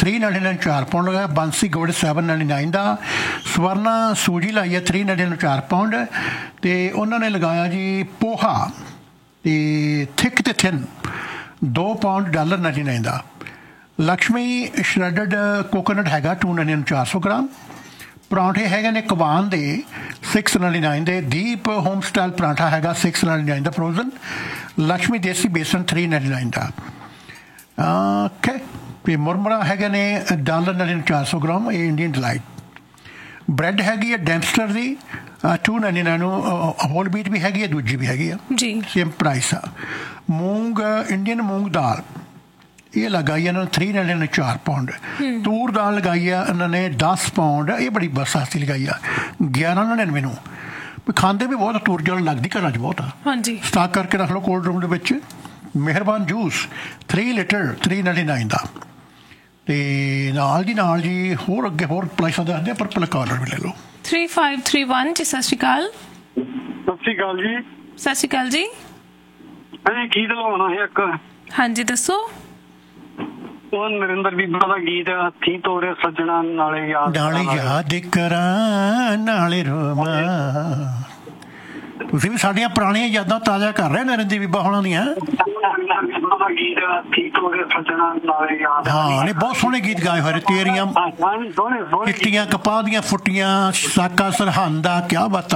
399 4 pound ਲਗਾਇਆ। ਬਾਂਸੀ ਗੁੜ 799 ਦਾ। ਸਵਰਨਾ ਸੂਜੀ ਲਾਈ ਹੈ 399 4 ਪਾਉਂਡ। ਅਤੇ ਉਹਨਾਂ ਨੇ ਲਗਾਇਆ ਜੀ ਪੋਹਾ ਅਤੇ ਥਿਕ ਅਤੇ ਥਿਨ 2 ਪਾਉਂਡ $1.99 ਦਾ। ਲਕਸ਼ਮੀ ਸ਼ਰੈਡਡ ਕੋਕੋਨਟ ਹੈਗਾ 299 400 ਗ੍ਰਾਮ। ਪਰਾਂਠੇ ਹੈਗੇ ਨੇ ਕਬਾਨ ਦੇ 699 ਦੇ। ਦੀਪ ਹੋਮ ਸਟਾਈਲ ਪਰਾਂਠਾ ਹੈਗਾ 699 ਦਾ ਫਰੋਜ਼ਨ। ਲਕਸ਼ਮੀ ਦੇਸੀ ਬੇਸਨ 399 ਦਾ। ਓਕੇ। ਅਤੇ ਮੁਰਮਰਾ ਹੈਗੇ ਨੇ $1.99 400 ਗ੍ਰਾਮ। ਇਹ ਇੰਡੀਅਨ ਡਿਲਾਈਟ। ਬ੍ਰੈਡ ਹੈਗੀ ਹੈ ਡੈਂਪਸਟਰ ਦੀ 299 ਨੂੰ। ਹੋਲ ਵੀਟ ਵੀ ਹੈਗੀ ਹੈ, ਦੂਜੀ ਵੀ ਹੈਗੀ ਆ ਜੀ, ਸੇਮ ਪ੍ਰਾਈਸ ਆ। ਮੂੰਗ ਇੰਡੀਅਨ ਮੂੰਗ ਦਾਲ ਇਹ ਲਗਾਈ ਇਹਨਾਂ ਨੇ 399 4 ਪਾਉਂਡ। ਤੂਰ ਦਾਲ ਲਗਾਈ ਆ ਇਹਨਾਂ ਨੇ 10 ਪਾਉਂਡ। ਇਹ ਬੜੀ ਸਸਤੀ ਲਗਾਈ ਆ 1199 ਨੂੰ। ਖਾਂਦੇ ਵੀ ਬਹੁਤ ਤੂਰ ਦਾਲ ਲੱਗਦੀ ਘਰਾਂ 'ਚ ਬਹੁਤ ਆ। ਹਾਂਜੀ, ਸਟਾਕ ਕਰਕੇ ਰੱਖ ਲਓ ਕੋਲਡ ਰੂਮ ਦੇ ਵਿੱਚ। ਮਿਹਰਬਾਨ ਜੂਸ 3 ਲੀਟਰ 399 ਦਾ। ਅਤੇ ਨਾਲ ਜੀ ਹੋਰ ਅੱਗੇ ਹੋਰ ਪ੍ਰਾਈਸਾਂ ਦੱਸਦੇ ਆ, ਪਰ ਪਰਪਲ ਕਾਲਰ ਵੀ ਲੈ ਲਓ। 3531 ਜੀ, ਸਤਿ ਸ਼੍ਰੀ ਅਕਾਲ। ਸਤਿ ਸ਼੍ਰੀ ਅਕਾਲ ਜੀ। ਸਤਿ ਸ਼੍ਰੀ ਅਕਾਲ ਜੀ। ਮੈਂ ਗੀਤ ਲਵਾਉਣਾ ਹੈ ਇੱਕ। ਹਾਂਜੀ ਦੱਸੋ। ਉਹ ਨਰਿੰਦਰ ਬੀਬਾ ਦਾ ਗੀਤ ਹੱਥੀਂ ਤੋਰੇ ਸੱਜਣਾ ਨਾਲੇ ਯਾਦ ਕਰਾਂ ਨਾਲੇ ਰੋਵਾਂ। ਤੁਸੀਂ ਵੀ ਸਾਡੀਆਂ ਪੁਰਾਣੀਆਂ ਯਾਦਾਂ ਤਾਜ਼ਾ ਕਰ ਰਹੇ ਨਰਿੰਦਰ ਬੀਬਾ ਹੋਣਾ ਦੀਆਂ। ਹਾਂ ਨਹੀਂ, ਬਹੁਤ ਸੋਹਣੇ ਗੀਤ ਗਾਏ ਹੋਏ। ਤੇਰੀਆਂ ਚਿੱਟੀਆਂ ਕਪਾਹ ਦੀਆਂ ਫੁੱਟੀਆਂ ਸਾਕਾ ਸਰਹੰਦਾ, ਕਿਆ ਬਾਤਾਂ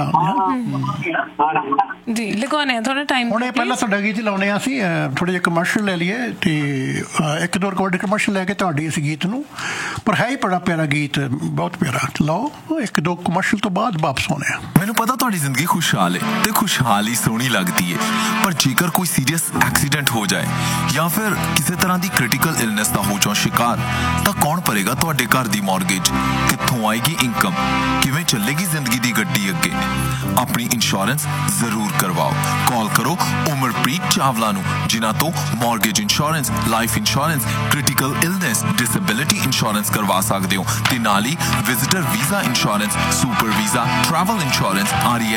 ਜੀ। ਲਗਾਉਣੇ ਥੋੜਾ ਟਾਈਮ ਹੁਣੇ ਪਹਿਲਾਂ ਤੁਹਾਡਾ ਗੀਤ ਲਾਉਣੇ ਆ। ਅਸੀਂ ਥੋੜੇ ਜਿਹੇ ਕਮਰਸ਼ੀਅਲ ਲੈ ਲਈਏ ਤੇ 1-2 ਰਿਕਾਰਡ ਕਮਰਸ਼ੀਅਲ ਲੈ ਕੇ ਤੁਹਾਡੀ ਇਸ ਗੀਤ ਨੂੰ। ਪਰ ਹੈ ਹੀ ਬੜਾ ਪਿਆਰਾ ਗੀਤ, ਬਹੁਤ ਪਿਆਰਾ। ਲਓ 1-2 ਕਮਰਸ਼ੀਅਲ ਤੋਂ ਬਾਅਦ ਵਾਪਸ ਆਉਣੇ ਆ। ਮੈਨੂੰ ਪਤਾ ਤੁਹਾਡੀ ਜ਼ਿੰਦਗੀ ਖੁਸ਼ਹਾਲ ਹੈ ਤੇ ਖੁਸ਼ਹਾਲੀ ਸੋਹਣੀ ਲੱਗਦੀ ਹੈ, ਪਰ ਜੇਕਰ ਕੋਈ ਸੀਰੀਅਸ ਐਕਸੀਡੈਂਟ ਹੋ ਜਾਏ ਜਾਂ ਫਿਰ ਕਿਸੇ ਤਰ੍ਹਾਂ ਦੀ ਕ੍ਰਿਟੀਕਲ ਇਲਨੈਸ ਦਾ ਹੋ ਜਾਓ ਸ਼ਿਕਾਰ, ਤਾਂ ਕੌਣ ਭਰੇਗਾ ਤੁਹਾਡੇ ਘਰ ਦੀ ਮੌਰਗੇਜ? ਕਿੱਥੋਂ ਆਏਗੀ ਇਨਕਮ? ਕਿਵੇਂ ਚੱਲੇਗੀ ਜ਼ਿੰਦਗੀ ਦੀ ਗੱਡੀ ਅੱਗੇ? ਆਪਣੀ ਇੰਸ਼ੋਰੈਂਸ ਜ਼ਰੂਰ ਕਰਵਾਓ। ਕਾਲ ਕਰੋ ਉਮਰਪ੍ਰੀਤ ਚਾਵਲਾ ਨੂੰ, ਜਿਨ੍ਹਾਂ ਤੋਂ mortgage insurance, life insurance, critical illness, disability insurance ਕਰਵਾ ਸਕਦੇ ਹੋ। ਤੇ ਨਾਲ ਹੀ visitor visa insurance, super visa, travel insurance,